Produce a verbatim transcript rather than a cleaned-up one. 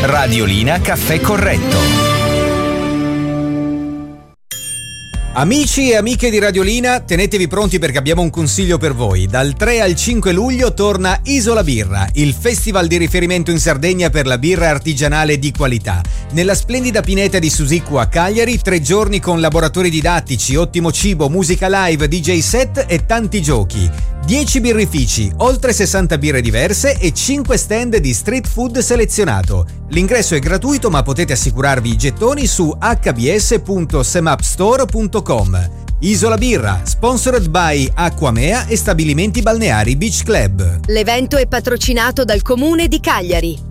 Radiolina Caffè Corretto. Amici e amiche di Radiolina, tenetevi pronti perché abbiamo un consiglio per voi. Dal tre al cinque luglio torna Isola Birra, il festival di riferimento in Sardegna per la birra artigianale di qualità. Nella splendida pineta di Susicu a Cagliari, tre giorni con laboratori didattici, ottimo cibo, musica live, D J set e tanti giochi. dieci birrifici, oltre sessanta birre diverse e cinque stand di street food selezionato. L'ingresso è gratuito, ma potete assicurarvi i gettoni su h b s punto semapstore punto com. Isola Birra, sponsored by Acquamea e Stabilimenti Balneari Beach Club. L'evento è patrocinato dal Comune di Cagliari.